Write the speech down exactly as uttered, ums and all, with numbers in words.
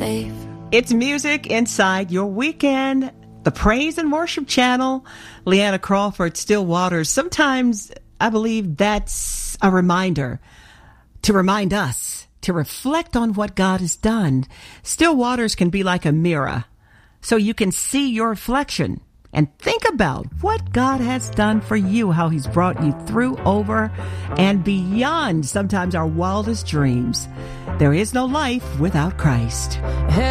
safe. It's music inside your weekend. The Praise and Worship Channel. Leanna Crawford, Still Waters. Sometimes I believe that's a reminder to remind us to reflect on what God has done. Still waters can be like a mirror, so you can see your reflection and think about what God has done for you, how he's brought you through, over, and beyond sometimes our wildest dreams. There is no life without Christ.